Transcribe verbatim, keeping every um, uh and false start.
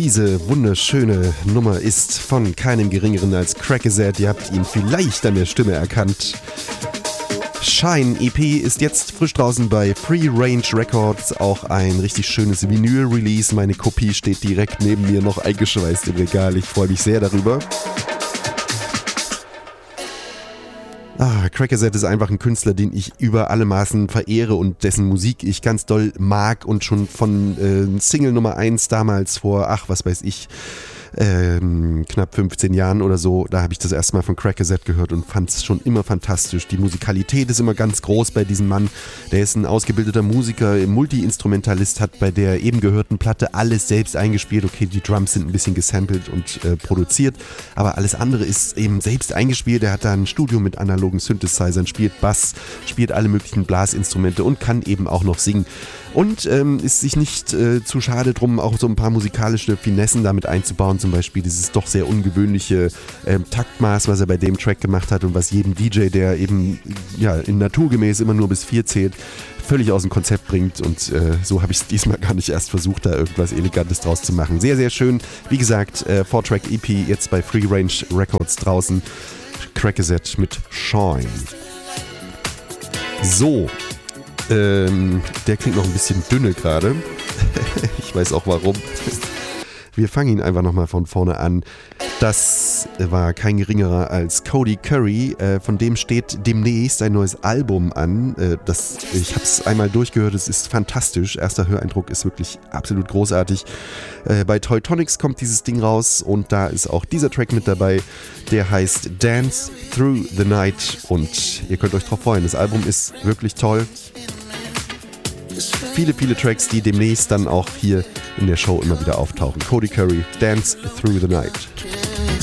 Diese wunderschöne Nummer ist von keinem geringeren als Crackazed. Ihr habt ihn vielleicht an der Stimme erkannt. Shine E P ist jetzt frisch draußen bei Free Range Records. Auch ein richtig schönes Vinyl-Release. Meine Kopie steht direkt neben mir noch eingeschweißt im Regal. Ich freue mich sehr darüber. Ah, Crackazed ist einfach ein Künstler, den ich über alle Maßen verehre und dessen Musik ich ganz doll mag und schon von äh, Single Nummer eins damals vor, ach, was weiß ich, ähm, knapp fünfzehn Jahren oder so, da habe ich das erste Mal von Crackazed gehört und fand es schon immer fantastisch. Die Musikalität ist immer ganz groß bei diesem Mann. Der ist ein ausgebildeter Musiker, Multi-Instrumentalist, hat bei der eben gehörten Platte alles selbst eingespielt. Okay, die Drums sind ein bisschen gesampelt und äh, produziert, aber alles andere ist eben selbst eingespielt. Er hat da ein Studio mit analogen Synthesizern, spielt Bass, spielt alle möglichen Blasinstrumente und kann eben auch noch singen. Und ähm, ist sich nicht äh, zu schade drum, auch so ein paar musikalische Finessen damit einzubauen. Zum Beispiel dieses doch sehr ungewöhnliche ähm, Taktmaß, was er bei dem Track gemacht hat und was jedem D J, der eben ja in naturgemäß immer nur bis vier zählt, völlig aus dem Konzept bringt. Und äh, so habe ich es diesmal gar nicht erst versucht, da irgendwas Elegantes draus zu machen. Sehr, sehr schön. Wie gesagt, äh, vier Track E P jetzt bei Free Range Records draußen. Crackazed mit Shine. So. Ähm, der klingt noch ein bisschen dünne gerade. Ich weiß auch warum. Wir fangen ihn einfach nochmal von vorne an. Das war kein geringerer als Cody Curry. Äh, von dem steht demnächst ein neues Album an. Äh, das, ich habe es einmal durchgehört, es ist fantastisch. Erster Höreindruck ist wirklich absolut großartig. Äh, bei Teutonics kommt dieses Ding raus und da ist auch dieser Track mit dabei. Der heißt Dance Through the Night und ihr könnt euch drauf freuen. Das Album ist wirklich toll. Viele, viele Tracks, die demnächst dann auch hier in der Show immer wieder auftauchen. Cody Curry, Dance Through the Night.